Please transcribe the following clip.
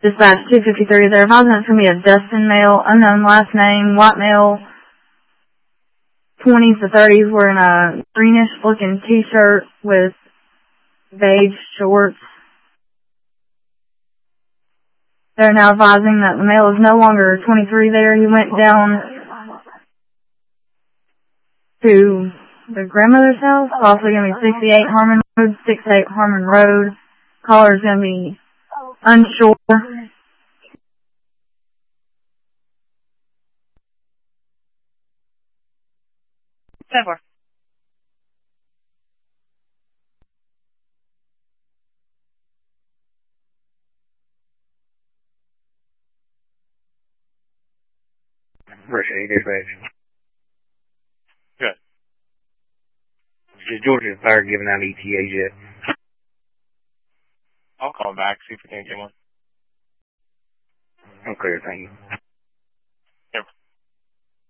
Dispatch 253, they're advising it's going to be a Dustin male, unknown last name, white male, 20s to 30s, wearing a greenish looking t-shirt with beige shorts. They're now advising that the male is no longer 23 there. He went down to the grandmother's house, also going to be 68 Harmon Road. Caller's going to be unsure. Never. Appreciate it, dispatch. Good. Is Georgia Fire giving out ETAs yet? I'll call back, see if we can get one. Okay, thank you.